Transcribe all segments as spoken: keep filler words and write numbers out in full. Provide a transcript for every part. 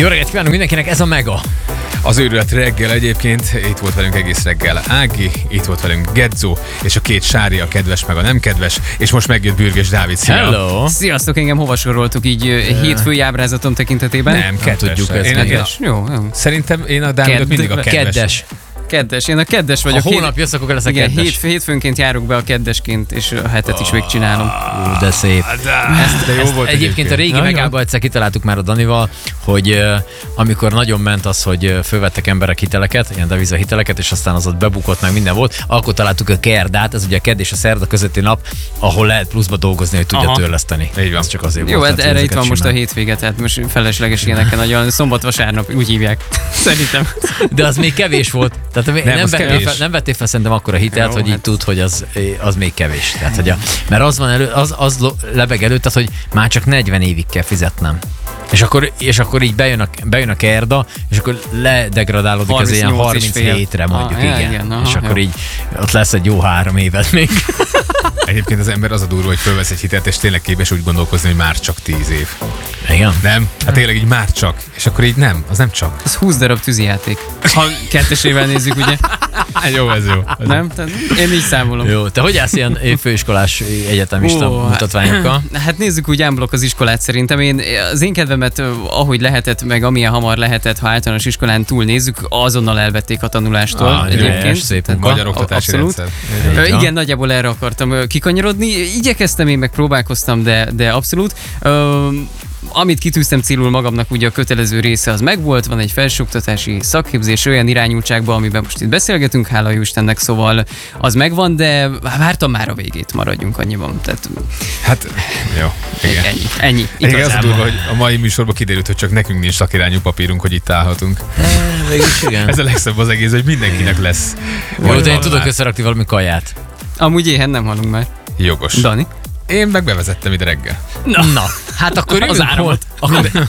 Jó reggelt kívánunk mindenkinek, ez a Mega. Az őrület reggel egyébként, itt volt velünk egész reggel Ági, itt volt velünk Gedzo, és a két Sári, a kedves meg a nem kedves, és most megjött Bürgés Dávid. Szia! Hello! Sziasztok, engem hova soroltuk így uh, hétfői ábrázatom tekintetében? Nem, kedves. tudjuk ezt. Én, én, Jó, jó. szerintem én a Dávidot Kedd- mindig a kedves. Kedves. Kedves, én a kedves vagyok. Ha hónap jössz, akkor lesz a Igen, kedves. hétfő, hétfőnként járok be a kedvesként, és a hetet is végigcsinálom. Ú, de szép. Ezt, de jó Ezt volt egyébként a régi Nagyon. Megában egyszer kitaláltuk már a Danival, hogy uh, amikor nagyon ment az, hogy uh, fölvettek emberek hiteleket, ilyen deviza hiteleket, és aztán az ott bebukott, meg minden volt, akkor találtuk a kerdát, ez ugye a kedd és a szerda közötti nap, ahol lehet pluszba dolgozni, hogy tudja Aha. törleszteni. Így van. Ez csak azért Jó, volt. hát tehát, erre hogy itt van ezeket most a simán. hétvége, tehát most felesleges ilyeneken nagyon. Szombat-vasárnap, úgy hívják. Szerintem. De az még kevés volt. Tehát nem, Nem, nem, az vettél kevés. fel, nem vettél fel szerintem akkora hitelt, Jó, hogy így hát- tud, hogy az, az még kevés. Tehát, hogy a, mert az van elő, az, az lo- lebeg előtt, tehát, hogy már csak negyven évig kell fizetnem. És akkor, és akkor így bejön a, bejön a kerda, és akkor ledegradálódik az ilyen harmincnyolc és fél. harminchétre mondjuk, Ah, ja, igen. igen, aha, és akkor jó. így ott lesz egy jó három évet még. Egyébként az ember az a durva, hogy fölvesz egy hitelt, és tényleg képes úgy gondolkozni, hogy már csak tíz év. Igen. Nem? Hát tényleg így már csak. És akkor így nem, az nem csak. Ez húsz darab tűzijáték. Ha kettesével nézzük, ugye? Hát jó, ez jó. Ez Nem? Tehát én így számolom. Jó, te hogy állsz ilyen főiskolás egyetemista Ó, mutatványokkal? Hát nézzük úgy ámblok az iskolát szerintem. Én az én kedvemet, ahogy lehetett, meg amilyen hamar lehetett, ha általános iskolán túl nézzük, azonnal elvették a tanulástól Ah, egyébként. helyes, szép Tehát munka. magyar oktatási abszolút. rendszer. Ö, Így van. Igen, nagyjából erre akartam ö, kikanyarodni. Igyekeztem, én meg próbálkoztam, de, de abszolút. Ö, amit kitűztem célul magamnak, ugye a kötelező része az megvolt, van egy felsőoktatási szakképzés olyan irányultságban, amiben most itt beszélgetünk, hála jó Istennek, szóval az megvan, de vártam már a végét, maradjunk annyiban. Tehát Hát, jó. Igen. ennyi, ennyi. Igen, az a Igazából. durva, hogy a mai műsorban kiderült, hogy csak nekünk nincs szakirányú papírunk, hogy itt állhatunk. Végülis igen. Ez a legszebb az egész, hogy mindenkinek lesz. Jó, de én valami. tudok összerakni valami kaját. Amúgy éhen nem halunk már. Jogos. Dani? Én meg bevezettem ide reggel. Na, Na hát akkor jövünk, Az áramot. hol, akkor,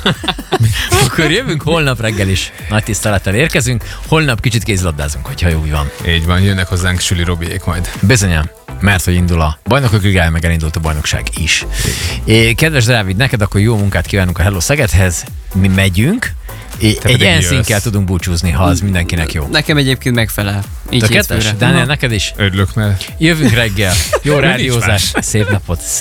akkor jövünk holnap reggel is. Nagy tisztelettel érkezünk. Holnap kicsit kézilabdázunk, hogyha jó van. Így van, jönnek hozzánk Süli Robiék majd. Bizonyám, mert hogy indul a bajnokok ligája, meg elindult a bajnokság is. É, kedves Dávid, neked akkor jó munkát kívánunk a Hello Szegedhez. Mi megyünk. É, egy pedig enszínkkel jössz. tudunk búcsúzni, ha az mindenkinek jó. Nekem egyébként megfelel. Így Tökéletes? hétfőre. Dániel, neked is? Örülök, mert Jövünk reggel. Jó Nincs rádiózás. más. Szép napot.